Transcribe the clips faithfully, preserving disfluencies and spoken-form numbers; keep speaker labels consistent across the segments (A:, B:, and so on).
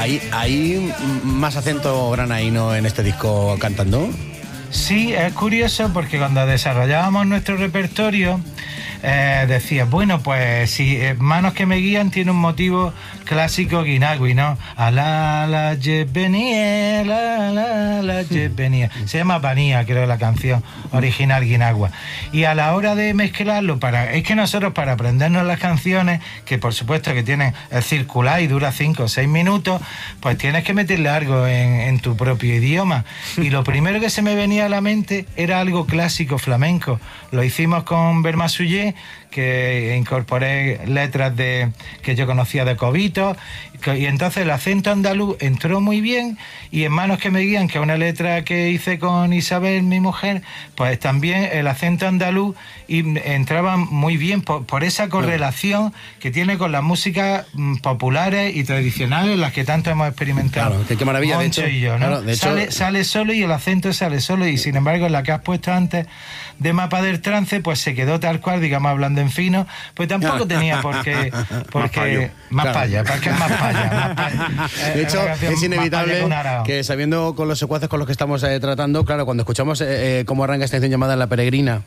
A: ¿Hay, hay más acento granaíno en este disco cantando?
B: Sí, es curioso porque cuando desarrollábamos nuestro repertorio eh, decía, bueno, pues si eh, Manos que me guían tiene un motivo clásico guinagui, ¿no? A la la ye venía, la la la ye venía. Se llama Vanía, creo, la canción original guinagua. Y a la hora de mezclarlo, para es que nosotros para aprendernos las canciones, que por supuesto que tienen el circular y dura cinco o seis minutos, pues tienes que meterle algo en, en tu propio idioma. Y lo primero que se me venía a la mente era algo clásico flamenco. Lo hicimos con Bermasullé, que incorporé letras de que yo conocía de Cobito, y entonces el acento andaluz entró muy bien, y en Manos que me guían, que es una letra que hice con Isabel, mi mujer, pues también el acento andaluz y entraba muy bien por, por esa correlación que tiene con las músicas populares y tradicionales, las que tanto hemos experimentado.
A: Claro, qué, qué maravilla.
B: Moncho
A: de hecho,
B: y yo, ¿no?
A: Claro, de
B: sale,
A: hecho...
B: sale solo y el acento sale solo, y sin embargo en la que has puesto antes de Mapa del Trance, pues se quedó tal cual, digamos, hablando en fino, pues tampoco tenía por qué, porque más
A: claro.
B: paya, porque es más paya, más paya.
A: De hecho,
B: es,
A: es inevitable
B: que
A: sabiendo con los secuaces con los que estamos eh, tratando, claro, cuando escuchamos eh, cómo arranca esta canción llamada La Peregrina.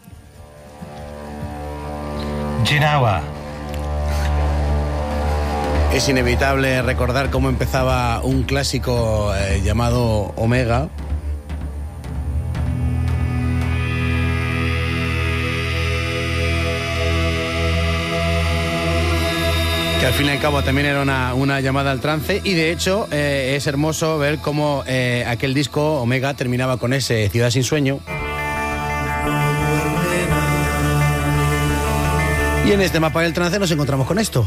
B: Ginagua.
A: Es inevitable recordar cómo empezaba un clásico eh, llamado Omega. Que al fin y al cabo también era una, una llamada al trance, y de hecho eh, es hermoso ver cómo eh, aquel disco Omega terminaba con ese Ciudad sin sueño. Y en este Mapa del Trance nos encontramos con esto.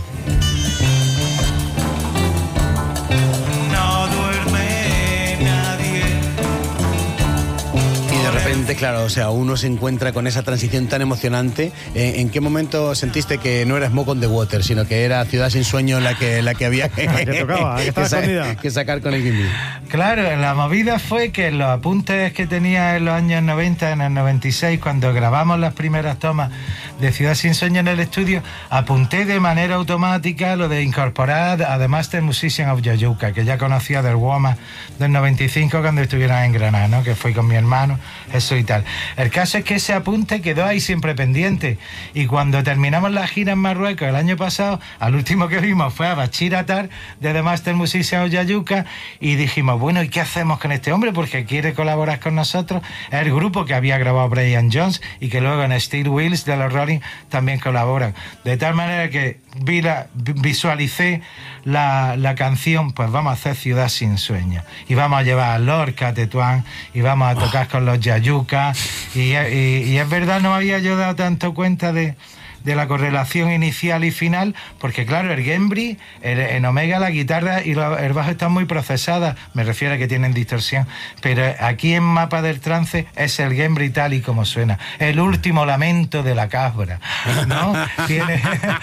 A: Claro, o sea, uno se encuentra con esa transición tan emocionante. ¿En, en qué momento sentiste que no era Smoke on the Water, sino que era Ciudad sin sueño la que, la que había que,
C: que, tocaba, que,
A: que, sa- que sacar con el Gimbal?
B: Claro, la movida fue que los apuntes que tenía en los años noventa, en el noventa y seis, cuando grabamos las primeras tomas de Ciudad sin sueño en el estudio, apunté de manera automática lo de incorporar a The Master Musician of Yayuca, que ya conocía del WOMA del noventa y cinco cuando estuvieron en Granada, ¿no? Que fui con mi hermano, eso y tal. El caso es que ese apunte quedó ahí siempre pendiente, y cuando terminamos la gira en Marruecos el año pasado, al último que vimos fue a Bachir Atar de The Master Musician of Yayuca, y dijimos, bueno, ¿y qué hacemos con este hombre? Porque quiere colaborar con nosotros. Es el grupo que había grabado Brian Jones y que luego en Steel Wheels de los Rolling también colaboran. De tal manera que vi la, visualicé la, la canción, pues vamos a hacer Ciudad sin sueño, y vamos a llevar a Lorca, a Tetuán, y vamos a tocar con los Yayuca, y, y, y es verdad, no había yo dado tanto cuenta de de la correlación inicial y final, porque claro, el Gembri, el, en Omega la guitarra y la, el bajo están muy procesadas, me refiero a que tienen distorsión, pero aquí en Mapa del Trance es el Gembri tal y como suena, el último lamento de la cabra, ¿no? Tiene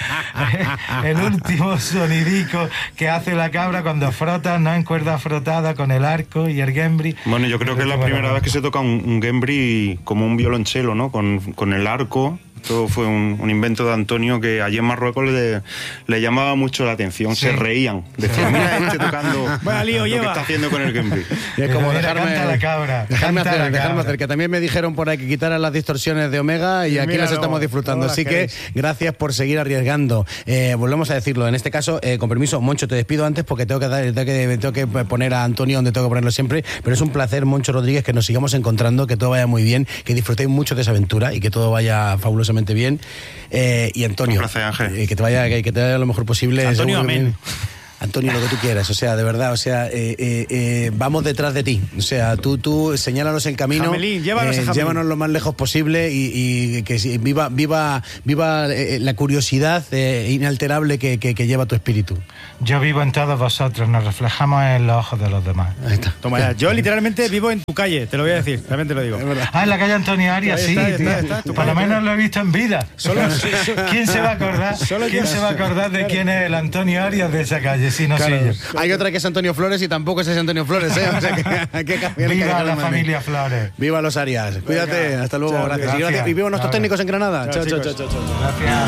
B: el último sonidico que hace la cabra cuando frota, no en cuerda frotada, con el arco y el Gembri.
D: Bueno, yo creo que es la primera vez que se toca un, un Gembri como un violonchelo, ¿no? Con, con el arco. Esto fue un, un invento de Antonio que allí en Marruecos le, le llamaba mucho la atención, sí. Se reían. Decían, mira este tocando
C: Vaya lío
D: lo
C: lleva.
D: que está haciendo con el Gembri.
A: Y es como
B: Mira,
A: dejarme,
B: canta la cabra,
A: dejarme,
B: canta
A: hacer,
B: la
A: dejarme
B: cabra.
A: hacer, que también me dijeron por ahí que quitaran las distorsiones de Omega, y
C: Y
A: aquí
C: mira,
A: las
C: no,
A: estamos disfrutando.
C: todas
A: Así que
C: queréis.
A: gracias por seguir arriesgando. Eh, volvemos a decirlo, en este caso, eh, con permiso, Moncho, te despido antes porque tengo que, dar, tengo, que, tengo que poner a Antonio donde tengo que ponerlo siempre, pero es un placer, Moncho Rodríguez, que nos sigamos encontrando, que todo vaya muy bien, que disfrutéis mucho de esa aventura y que todo vaya fabulosamente bien. Eh, y Antonio,
D: un placer, Ángel.
A: Eh, que te vaya que, que te vaya lo mejor posible.
C: Antonio,
A: Seguro que
C: amén.
A: bien. Antonio, lo que tú quieras, o sea, de verdad, o sea, eh, eh, eh, vamos detrás de ti, o sea, tú, tú señálanos el camino,
C: Jamelín, llévanos a Jamelín.
A: llévanos lo más lejos posible, y, y que si- viva, viva, viva eh, la curiosidad eh, inalterable que, que, que lleva tu espíritu.
B: Yo vivo en todos vosotros, nos reflejamos en los ojos de los demás.
A: Ahí está.
C: Toma ya, yo literalmente vivo en tu calle, te lo voy a decir, también te lo digo.
A: Es verdad.
B: Ah, en la calle Antonio Arias,
C: Ahí
B: sí,
C: está, ahí
B: tío.
C: está, ahí está, tu
B: Por lo
C: calle,
B: menos lo he visto en vida.
C: Solo-
B: ¿Quién se va a acordar?
C: Solo
B: ¿Quién
C: yo-
B: se va a acordar de quién es el Antonio Arias de esa calle? Si no
A: Claro.
B: soy yo.
A: Hay otra que es Antonio Flores y tampoco es ese Antonio Flores, ¿eh? O sea que hay que cambiar.
B: Viva la familia Flores.
A: Viva los Arias. Cuídate,
C: Venga.
A: hasta luego,
C: Chao,
A: gracias.
B: gracias.
A: Y, gracias. Y viva nuestros
B: Chao.
A: técnicos en Granada.
C: Chao,
A: Chao, chao,
C: chicos.
A: chao, chao.
B: Gracias.